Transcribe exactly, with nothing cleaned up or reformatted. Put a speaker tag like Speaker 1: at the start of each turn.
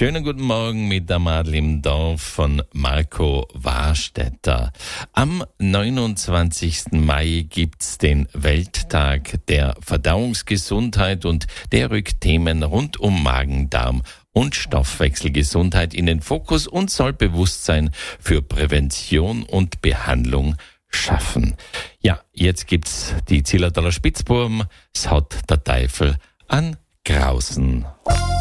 Speaker 1: Schönen guten Morgen mit der Madel im Dorf von Marco Warstetter. Am neunundzwanzigsten Mai gibt's den Welttag der Verdauungsgesundheit und der rückt Themen rund um Magen, Darm und Stoffwechselgesundheit in den Fokus und soll Bewusstsein für Prävention und Behandlung schaffen. Ja, jetzt gibt's die Zillertaler Spitzbuben, es hat der Teufel an Grausen.